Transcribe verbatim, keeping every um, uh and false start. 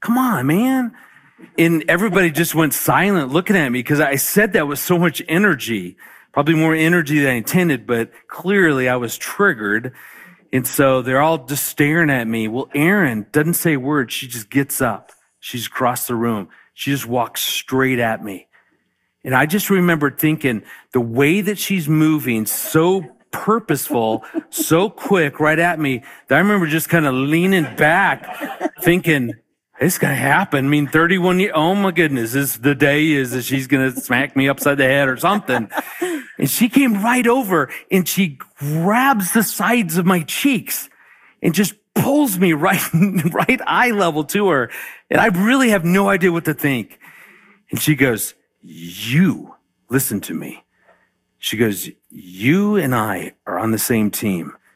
Come on, man. And everybody just went silent looking at me because I said that with so much energy, probably more energy than I intended, but clearly I was triggered. And so they're all just staring at me. Well, Erin doesn't say a word. She just gets up. She's across the room. She just walks straight at me. And I just remember thinking the way that she's moving, so purposeful, so quick right at me, that I remember just kind of leaning back thinking, it's going to happen. I mean, thirty-one years, oh my goodness, this the day is that she's going to smack me upside the head or something. And she came right over and she grabs the sides of my cheeks and just pulls me right, right eye level to her. And I really have no idea what to think. And she goes, you listen to me. She goes, you and I are on the same team.